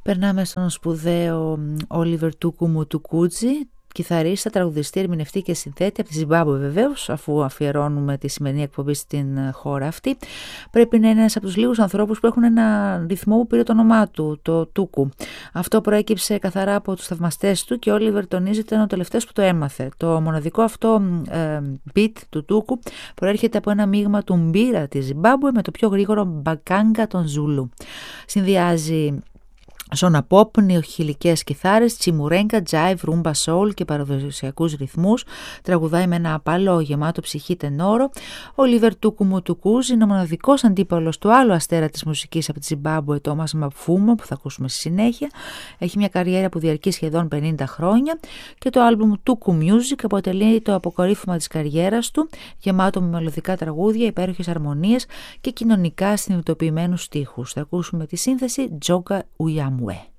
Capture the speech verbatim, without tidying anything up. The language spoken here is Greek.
Περνάμε στον σπουδαίο Όλιβερ Τούκου Μουτουκούτζη, κιθαρίστα, τραγουδιστή, ερμηνευτή και συνθέτη από τη Ζιμπάμπουε βεβαίως, αφού αφιερώνουμε τη σημερινή εκπομπή στην χώρα αυτή. Πρέπει να είναι ένας από τους λίγους ανθρώπους που έχουν ένα ρυθμό που πήρε το όνομά του, το Τούκου. Αυτό προέκυψε καθαρά από τους θαυμαστές του και ο Όλιβερ τονίζει ότι ήταν ο τελευταίος που το έμαθε. Το μοναδικό αυτό ε, beat του Τούκου προέρχεται από ένα μείγμα του μπύρα της Ζιμπάμπουε με το πιο γρήγορο μπακάγκα των Ζουλού. Συνδυάζει σόνα ποπ, νεοχιλικές κιθάρες, τσιμουρέγκα, τζάιβ, ρούμπα, σόουλ και παραδοσιακούς ρυθμούς. Τραγουδάει με ένα απαλό γεμάτο ψυχή τενόρο. Ο Όλιβερ Τούκου Μουτουκούτζη είναι ο μοναδικός αντίπαλος του άλλου αστέρα της μουσικής από τη Ζιμπάμπουε, Τόμας Μαφούμο, που θα ακούσουμε στη συνέχεια. Έχει μια καριέρα που διαρκεί σχεδόν πενήντα χρόνια και το άλμπουμ Τούκου Music αποτελεί το αποκορύφωμα της καριέρας του, γεμάτο με μελωδικά τραγούδια, υπέροχες αρμονίες και κοινωνικά συνειδητοποιημένους στίχους. Θα ακούσουμε τη σύνθεση Τζόγκα Ουιάμουε.